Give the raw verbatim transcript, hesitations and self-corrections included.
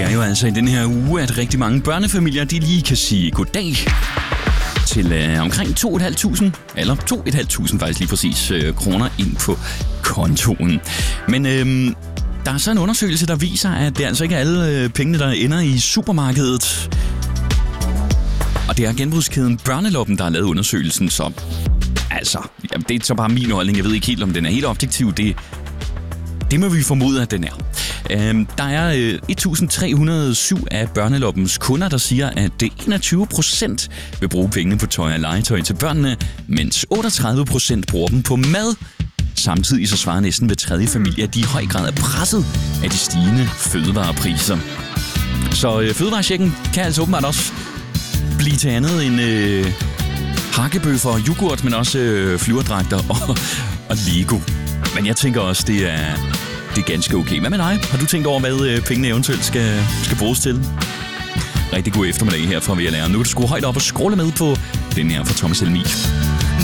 er jo altså i den her uge, at rigtig mange børnefamilier, de lige kan sige goddag til øh, omkring to tusind fem hundrede, eller to tusind fem hundrede faktisk lige præcis, øh, kroner ind på kontoen. Men øh, der er så en undersøgelse, der viser, at det er altså ikke alle øh, pengene, der ender i supermarkedet. Og det er genbrugskæden Børneloppen, der har lavet undersøgelsen, så altså, jamen, det er så bare min holdning. Jeg ved ikke helt, om den er helt objektiv. Det, det må vi formode, at den er. Øhm, der er øh, et tusind tre hundrede og syv af Børneloppens kunder, der siger, at det enogtyve procent vil bruge pengene på tøj og legetøj til børnene, mens otteogtredive procent bruger dem på mad. Samtidig så svarer næsten hver tredje familie, at de i høj grad er presset af de stigende fødevarepriser. Så øh, fødevarechecken kan altså åbenbart også blive til andet end øh, hakkebøffer og yoghurt, men også øh, flyverdragter og, og Lego. Men jeg tænker også, det er, det er ganske okay. Hvad med dig? Har du tænkt over, hvad øh, pengene eventuelt skal, skal bruges til? Rigtig god eftermiddag her fra V L R. Nu er du sgu højt op og scrolle med på den her fra Thomas Helmig.